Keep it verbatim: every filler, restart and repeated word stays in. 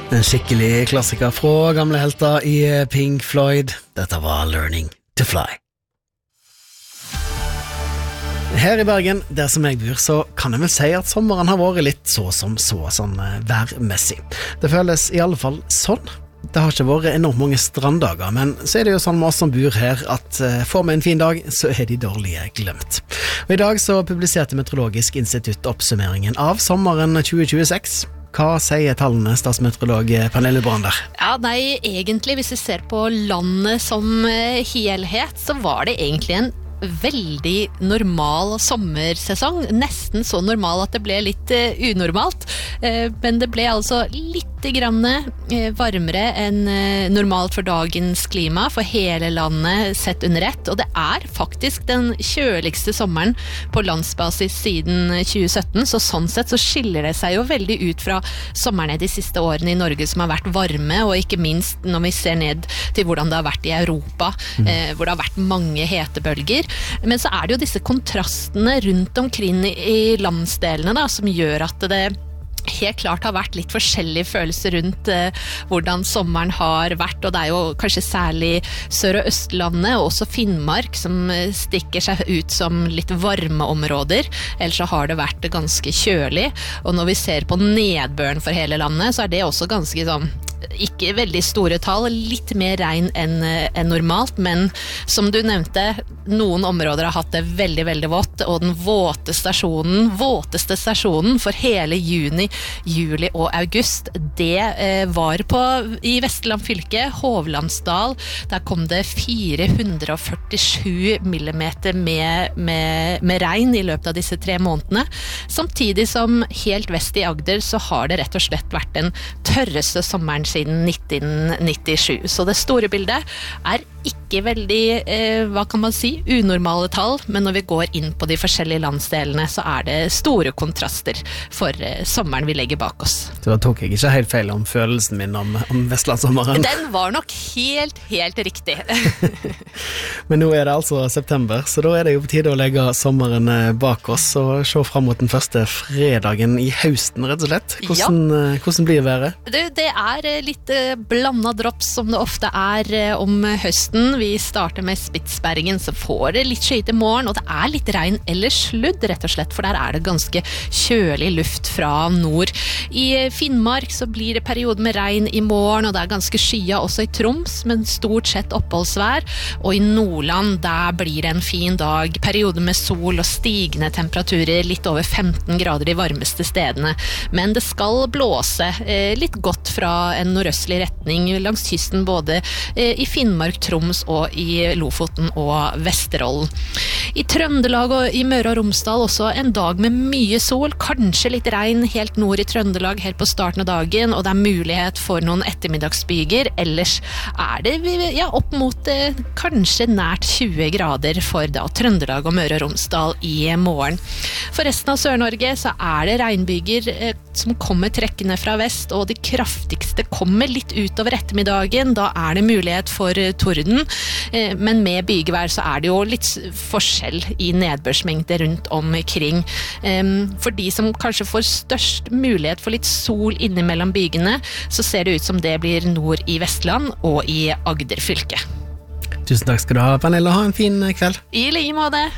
En skikkelig klassiker fra gamle helter i Pink Floyd. Dette var Learning to Fly. Her i Bergen, der som jeg bor, så kan jeg vel si at sommeren har vært litt så som så, sånn værmessig. Det føles i alle fall sånn. Det har ikke vært enormt mange stranddager, men så er det jo sånn med oss som bor her, at får vi en fin dag, så er de dårlige glemt. Og i dag så publiserte Meteorologisk institutt oppsummeringen av sommeren tjue tjueseks. Hva sier tallene, statsmeteorolog Pernille Brander? Ja, nei, egentlig hvis vi ser på landet som helhet, så var det egentlig en veldig normal sommersesong, nesten så normal at det ble litt uh, unormalt, uh, men det ble altså litt grann uh, varmere enn uh, normalt for dagens klima for hele landet sett under ett, og det er faktisk den kjøligste sommeren på landsbasis siden tjue sytten, så sånn sett så skiller det seg jo veldig ut fra sommerne de siste årene i Norge som har vært varme, og ikke minst når vi ser ned til hvordan det har vært i Europa, mm. uh, hvor det har vært mange hetebølger. Men så er det jo disse kontrastene rundt omkring i landsdelene da, som gjør at det helt klart har vært litt forskjellige følelser rundt eh, hvordan sommeren har vært, og det er jo kanskje særlig Sør- og Østlandet og også Finnmark som stikker seg ut som litt varme områder, ellers så har det vært ganske kjølig, og når vi ser på nedbøren for hele landet, så er det også ganske sånn ikke veldig store tall, litt mer regn enn, enn normalt, men som du nevnte, noen områder har hatt det veldig, veldig vått, og den våte stasjonen, våteste stasjonen for hele juni, juli og august, det eh, var på i Vestland fylke, Hovlandsdal, der kom det fire hundre og førtisju millimeter med, med, med regn i løpet av disse tre månedene, samtidig som helt vest i Agder så har det rett og slett vært den tørreste sommeren siden nitten nittisju. Så det store bildet er ikke veldig, eh, hva kan man si, unormale tall, men når vi går inn på de forskjellige landsdelene, så er det store kontraster for eh, sommeren vi legger bak oss. Så da tok jeg ikke helt feil om følelsen min om, om Vestlandssommeren. Den var nok helt, helt riktig. Men nå er det altså september, så da er det jo på tide å legge sommeren bak oss og se frem mot den første fredagen i høsten, rett og slett. Hvordan, ja. hvordan blir været? Det, det er litt blandet drops som det ofte er om høsten. Vi starter med Spitsbergen, så får det litt skyet i morgen, og det er litt regn eller sludd, rett og slett, for der er det ganske kjølig luft fra nord. I Finnmark så blir det periode med regn i morgen, og det er ganske skyet også i Troms, men stort sett oppholdsvær, og i Nordland, der blir det en fin dag, periode med sol og stigende temperaturer, litt over femten grader de varmeste stedene, men det skal blåse eh, litt godt fra en nordøstlig retning langs kysten, både eh, i Finnmark, Troms og i Lofoten og Vesterålen. I Trøndelag og i Møre og Romsdal også en dag med mye sol, kanskje litt regn helt nord i Trøndelag helt på starten av dagen, og det er mulighet for noen ettermiddagsbyger, ellers er det ja, opp mot eh, kanskje nært tjue grader for da Trøndelag og Møre og Romsdal i morgen. For resten av Sør-Norge så er det regnbyger eh, som kommer trekkende fra vest, og de kraftigste kommer litt utover ettermiddagen, da er det mulighet for eh, torden, eh, men med bygevær så er det jo litt forskjell i nedbørsmengde rundt omkring. Eh, for de som kanskje får størst mulighet for litt sol innimellom bygene, så ser det ut som det blir nord i Vestland og i Agder fylke. Tusen takk skal du ha, Pernille. Ha en fin kveld. I like måte.